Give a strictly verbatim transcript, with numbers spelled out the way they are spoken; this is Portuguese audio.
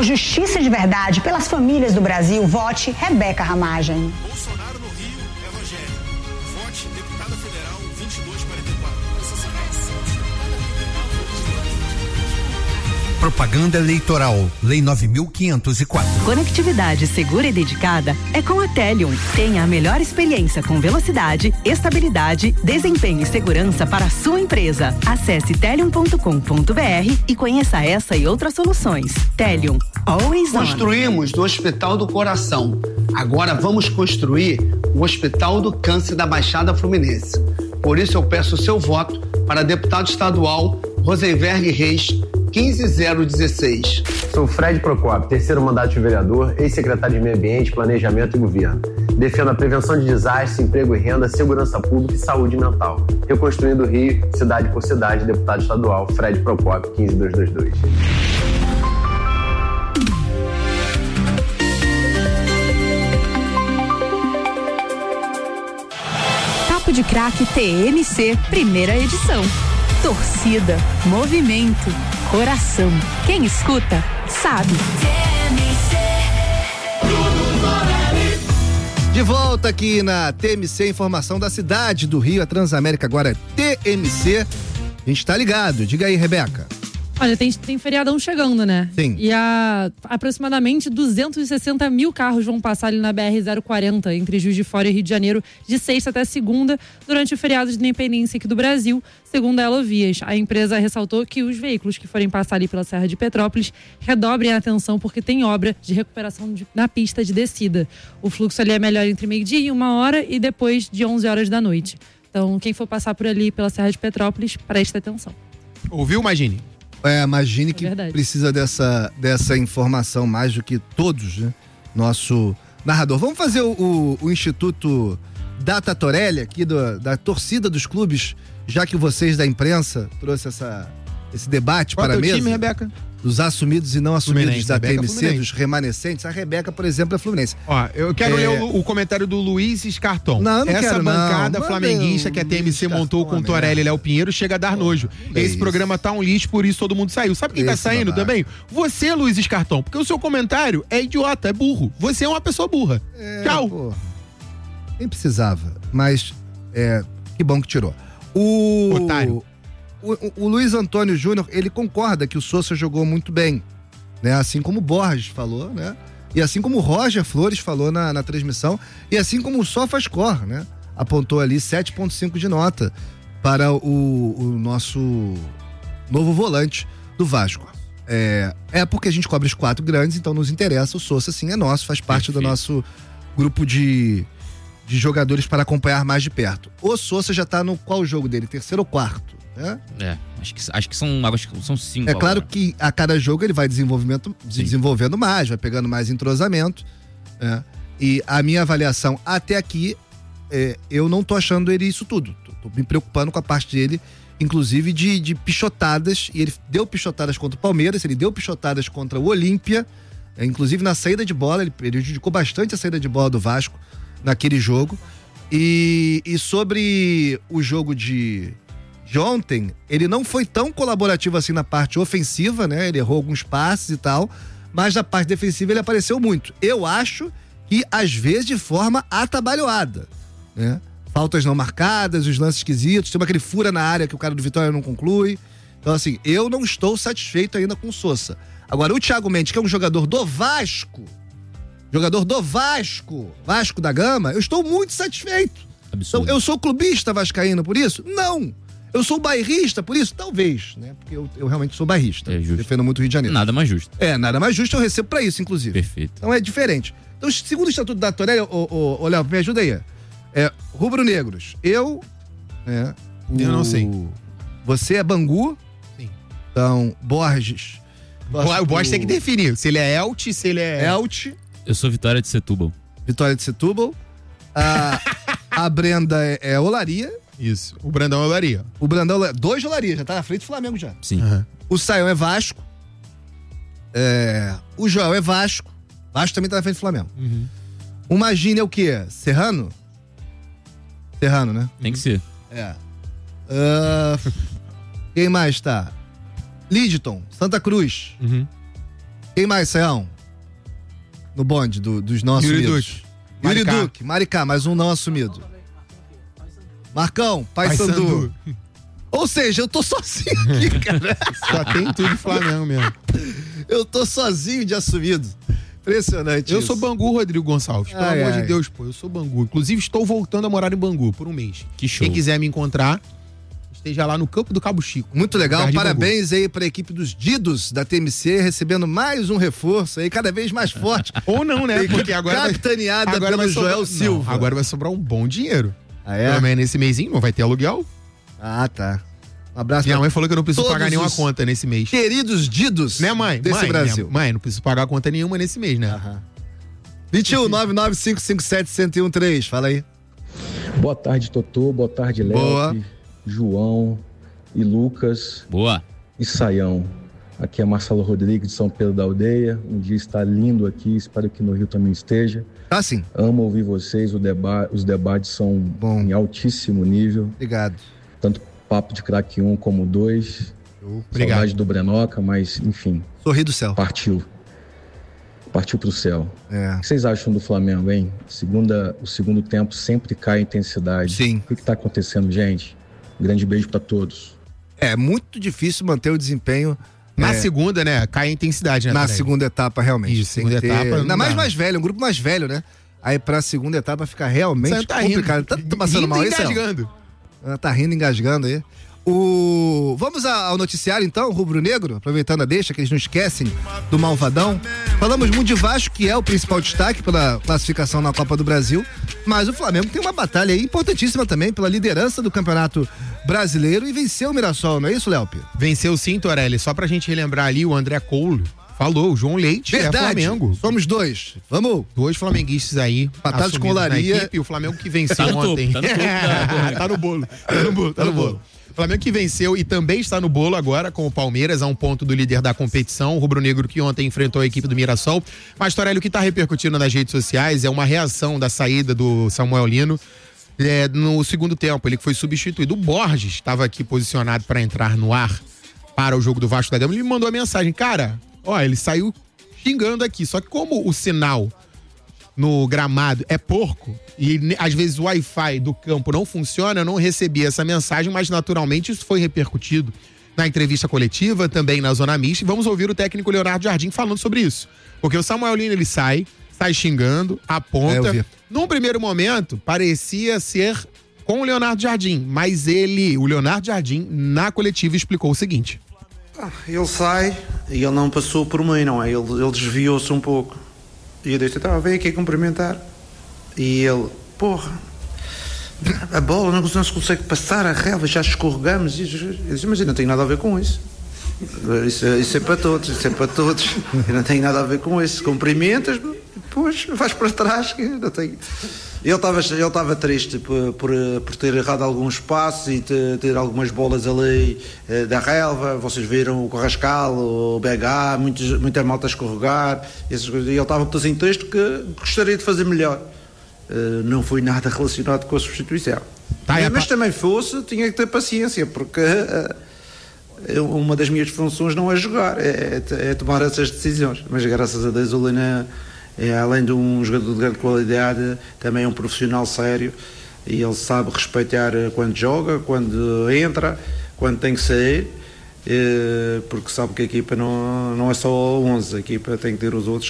por justiça de verdade pelas famílias do Brasil, vote Rebeca Ramagem. Bolsonaro no Rio é Rogério. Vote deputada federal vinte e dois quarenta e quatro. Propaganda eleitoral, Lei nove mil quinhentos e quatro. Conectividade segura e dedicada é com a Telium. Tenha a melhor experiência com velocidade, estabilidade, desempenho e segurança para a sua empresa. Acesse telium ponto com ponto br e conheça essa e outras soluções. Telium, always on. Construímos do Hospital do Coração. Agora vamos construir o Hospital do Câncer da Baixada Fluminense. Por isso eu peço o seu voto para deputado estadual Rosenberg Reis, quinze zero dezesseis. Sou Fred Procópio, terceiro mandato de vereador, ex-secretário de Meio Ambiente, Planejamento e Governo. Defendo a prevenção de desastres, emprego e renda, segurança pública e saúde mental. Reconstruindo o Rio, cidade por cidade, deputado estadual Fred Procópio, quinze mil duzentos e vinte e dois. Papo de Craque T M C, primeira edição. Torcida, movimento, coração. Quem escuta, sabe. De volta aqui na T M C, informação da cidade do Rio, a Transamérica agora é T M C. A gente tá ligado, diga aí, Rebeca. Olha, tem, tem feriadão chegando, né? Sim. E a, aproximadamente duzentos e sessenta mil carros vão passar ali na B R zero quarenta, entre Juiz de Fora e Rio de Janeiro, de sexta até segunda, durante o feriado de independência aqui do Brasil, segundo a Elovias. A empresa ressaltou que os veículos que forem passar ali pela Serra de Petrópolis redobrem a atenção porque tem obra de recuperação de, na pista de descida. O fluxo ali é melhor entre meio-dia e uma hora e depois de onze horas da noite. Então, quem for passar por ali pela Serra de Petrópolis, preste atenção. Ouviu, Magine? É, imagine É que verdade. precisa dessa, dessa informação mais do que todos, né? Nosso narrador. Vamos fazer o, o, o Instituto Data Torelli aqui do, da torcida dos clubes, já que vocês da imprensa trouxe essa, esse debate Qual para é a o mesa. time, Rebeca? Dos assumidos e não assumidos Fluminense, da Rebeca T M C, Fluminense. dos remanescentes. A Rebeca, por exemplo, é Fluminense. Ó, eu quero É. ler o, o comentário do Luiz Escarton. Não, eu não Essa quero, não. bancada Manda flamenguista o que a T M C Luiz montou Escarton, com Torelli e merda. Léo Pinheiro chega a dar nojo. é Esse isso. programa tá um lixo, por isso todo mundo saiu. Sabe quem tá Esse saindo babaca. também? Você, Luiz Escarton, porque o seu comentário é idiota, é burro. Você é uma pessoa burra. É, Tchau. pô, nem precisava, mas é, que bom que tirou. O, Otário. O, o, o Luiz Antônio Júnior, ele concorda que o Sousa jogou muito bem, né? Assim como o Borges falou, né? E assim como o Roger Flores falou na, na transmissão, e assim como o SofaScore, né? Apontou ali sete ponto cinco de nota para o, o nosso novo volante do Vasco. É, é porque a gente cobre os quatro grandes, então nos interessa. O Sousa, sim, é nosso, faz parte Perfeito. do nosso grupo de, de jogadores para acompanhar mais de perto. O Sousa já tá no qual jogo dele? Terceiro ou quarto, né? É, acho que, acho que são, acho que são cinco. É claro agora. que a cada jogo ele vai desenvolvimento, Sim. desenvolvendo mais, vai pegando mais entrosamento, né? E a minha avaliação até aqui, é, eu não tô achando ele isso tudo. Tô, tô me preocupando com a parte dele, inclusive de, de pichotadas, e ele deu pichotadas contra o Palmeiras, ele deu pichotadas contra o Olímpia, é, inclusive na saída de bola, ele prejudicou bastante a saída de bola do Vasco naquele jogo. E, e sobre o jogo de, de ontem, ele não foi tão colaborativo assim na parte ofensiva, né? Ele errou alguns passes e tal, mas na parte defensiva ele apareceu muito. Eu acho que às vezes de forma atabalhoada, né? Faltas não marcadas, os lances esquisitos, tem aquele fura na área que o cara do Vitória não conclui. Então assim, eu não estou satisfeito ainda com o Sousa. Agora o Thiago Mendes, que é um jogador do Vasco, jogador do Vasco, Vasco da Gama, eu estou muito satisfeito. Absurdo. Então, eu sou clubista vascaíno por isso? Não. Eu sou bairrista por isso? Talvez, né? Porque eu, eu realmente sou bairrista. É justo. Defendo muito o Rio de Janeiro. Nada mais justo. É, nada mais justo, eu recebo pra isso, inclusive. Perfeito. Então é diferente. Então, segundo o Estatuto da Torelli, ô, ô, ô Léo, me ajuda aí. É, rubro-negros. Eu. É, Eu não sei. Você é Bangu. Sim. Então, Borges. O Borges tem que definir se ele é Elt, se ele é... Elt, Eu sou Vitória de Setúbal. Vitória de Setúbal. A, a Brenda é, é Olaria. Isso. O Brandão é Olaria. O Brandão é dois de Olaria, já tá na frente do Flamengo já. Sim. Uhum. O Saião é Vasco. É, o Joel é Vasco. Vasco também tá na frente do Flamengo. Uhum. O Magine é o quê? Serrano? Serrano, né? Tem que ser. É. Ah, quem mais tá? Lidton, Santa Cruz. Uhum. Quem mais, Sayão? No bonde do, dos não Yuri assumidos. Duque. Yuri Maricá. Duque, Maricá, mais um não assumido. Marcão, Paysandu. Ou seja, eu tô sozinho aqui, cara. Só tem tudo Flamengo mesmo. Eu tô sozinho de assumido. Impressionante Eu isso. sou Bangu, Rodrigo Gonçalves. Pelo Ai, amor ai. de Deus, pô, eu sou Bangu. Inclusive, estou voltando a morar em Bangu por um mês. Que show. Quem quiser me encontrar, esteja lá no campo do Cabo Chico. Muito legal, Jardim parabéns aí pra equipe dos Didos da T M C, recebendo mais um reforço aí, cada vez mais forte. Ou não, né? Equipe Porque agora vai- capitaneada agora pelo vai sobrar- Joel não, Silva. agora vai sobrar um bom dinheiro. Ah, é? Pelo menos nesse mêsinho não vai ter aluguel. Ah, tá. Um abraço Minha pra mãe falou que eu não preciso todos pagar nenhuma os conta nesse mês. queridos Didos Né, mãe? desse mãe, Brasil. Minha mãe, não preciso pagar conta nenhuma nesse mês, né? Aham. vinte e um, nove nove cinco cinco sete, um zero um três, fala aí. Boa tarde, Totô. Boa tarde, Boa. Léo, João e Lucas Boa. e Saião. Aqui é Marcelo Rodrigues de São Pedro da Aldeia. Um dia está lindo aqui, espero que no Rio também esteja. Tá sim. Amo ouvir vocês, o deba- os debates são Bom. em altíssimo nível. Obrigado. Tanto papo de craque um como dois. Obrigado. Saudade do Brenoca, mas enfim, Sorri do céu. partiu. Partiu pro céu. É. O que vocês acham do Flamengo, hein? Segunda, o segundo tempo sempre cai a intensidade. Sim. O que, que tá acontecendo, gente? Um grande beijo pra todos. É muito difícil manter o desempenho Na é, segunda, né? Cai a intensidade, né? na Tarek? segunda etapa, realmente. Isso, Tem que segunda ter- etapa não Ainda mais dá. mais velho, um grupo mais velho, né? Aí pra segunda etapa fica realmente Você tá rindo. complicado. Tá, tá passando Rindo mal e aí, Céu? engasgando. Ah, Tá rindo, engasgando aí. O... Vamos a- ao noticiário então, Rubro Negro, aproveitando a deixa, que eles não esquecem do Malvadão. Falamos muito de Vasco, que é o principal destaque pela classificação na Copa do Brasil, mas o Flamengo tem uma batalha aí importantíssima também pela liderança do Campeonato Brasileiro e venceu o Mirassol, não é isso, Léo Pio? Venceu sim, Torelli. Só pra gente relembrar ali, o André Cole falou, o João Leite Verdade, é Flamengo. somos dois, vamos. Dois flamenguistas aí. Empatados com assumidos na olaria. equipe, o Flamengo que venceu Tá no topo, ontem. tá no topo da- tá no bolo. Tá no bolo, tá no bolo. O Flamengo que venceu e também está no bolo agora com o Palmeiras, a um ponto do líder da competição, o rubro-negro que ontem enfrentou a equipe do Mirassol. Mas, Torelli, o que está repercutindo nas redes sociais é uma reação da saída do Samuel Lino é, no segundo tempo. Ele que foi substituído. O Borges estava aqui posicionado para entrar no ar para o jogo do Vasco da Gama. Ele me mandou a mensagem, cara, ó, ele saiu xingando aqui. Só que como o sinal no gramado é porco e ne- às vezes o Wi-Fi do campo não funciona, eu não recebi essa mensagem, mas naturalmente isso foi repercutido na entrevista coletiva, também na zona mista. E vamos ouvir o técnico Leonardo Jardim falando sobre isso. Porque o Samuel Lino, ele sai, sai xingando, É, eu aponta. vi. Num primeiro momento, parecia ser com o Leonardo Jardim, mas ele, o Leonardo Jardim, na coletiva explicou o seguinte. Ele sai e ele não passou por mim, não é? Ele, ele desviou-se um pouco. E eu disse, tá, vem aqui cumprimentar. E ele, porra, a bola não, não se consegue passar, a relva, já escorregamos. E eu disse, mas eu não tenho nada a ver com isso. Isso, é- isso é para todos, isso é para todos. Eu não tenho nada a ver com isso. Cumprimentas, depois vais para trás. Que eu não tenho... Ele estava ele estava triste por, por, por ter errado alguns passos e ter, ter algumas bolas ali eh, da relva. Vocês viram o Carrascal, o B H, muitos, muita malta a escorregar, essas coisas. E ele estava todo assim triste que gostaria de fazer melhor. Eh, não foi nada relacionado com a substituição. Tá, mas é mas pa- também fosse, tinha que ter paciência, porque eh, uma das minhas funções não é jogar, é, é tomar essas decisões. Mas graças a Deus o Lina é, além de um jogador de grande qualidade, também é um profissional sério e ele sabe respeitar quando joga, quando entra, quando tem que sair, eh, porque sabe que a equipa não, não é só onze, a equipa tem que ter os outros